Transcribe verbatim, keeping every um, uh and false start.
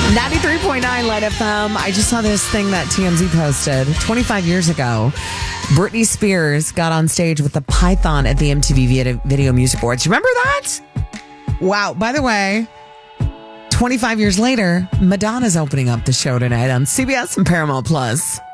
ninety-three point nine Light F M. I just saw this thing that T M Z posted. twenty-five years ago, Britney Spears got on stage with the Python at the M T V Video, Video Music Awards. Remember that? Wow. By the way, twenty-five years later, Madonna's opening up the show tonight on C B S and Paramount Plus.